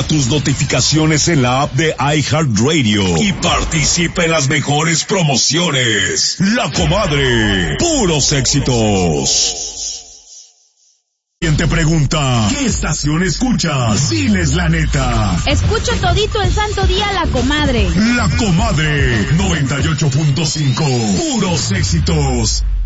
Activa tus notificaciones en la app de iHeartRadio y participa en las mejores promociones. La Comadre, puros éxitos. ¿Quién te pregunta qué estación escuchas? Diles la neta. Escucho todito el santo día La Comadre. La Comadre 98.5, puros éxitos.